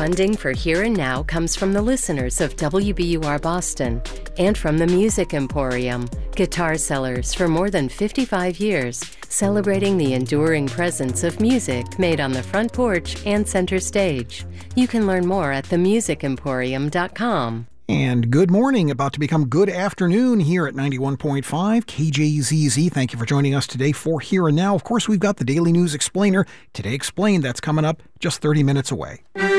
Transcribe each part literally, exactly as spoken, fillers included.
Funding for Here and Now comes from the listeners of W B U R Boston and from the Music Emporium, guitar sellers for more than fifty-five years, celebrating the enduring presence of music made on the front porch and center stage. You can learn more at the music emporium dot com. And good morning, about to become good afternoon here at ninety-one point five K J Z Z. Thank you for joining us today for Here and Now. Of course, we've got the Daily News Explainer, Today Explained. That's coming up just thirty minutes away.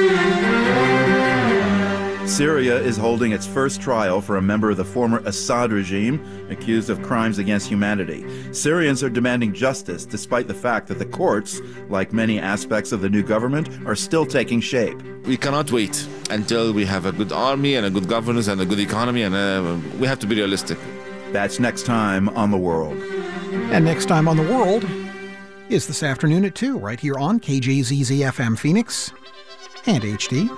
Syria is holding its first trial for a member of the former Assad regime accused of crimes against humanity. Syrians are demanding justice despite the fact that the courts, like many aspects of the new government, are still taking shape. We cannot wait until we have a good army and a good governance and a good economy, and uh, we have to be realistic. That's next time on The World. And next time on The World is this afternoon at two, right here on K J Z Z F M Phoenix and H D.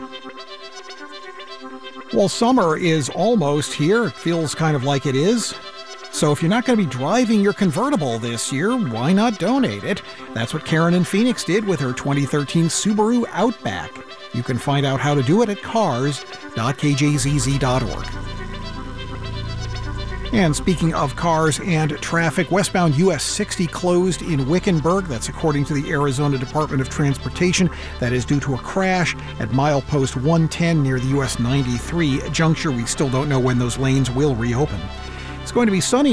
Well, summer is almost here. It feels kind of like it is. So if you're not going to be driving your convertible this year, why not donate it? That's what Karen in Phoenix did with her twenty thirteen Subaru Outback. You can find out how to do it at cars dot k j z z dot org. And speaking of cars and traffic, westbound U S sixty closed in Wickenburg. That's according to the Arizona Department of Transportation. That is due to a crash at milepost one ten near the U S ninety-three juncture. We still don't know when those lanes will reopen. It's going to be sunny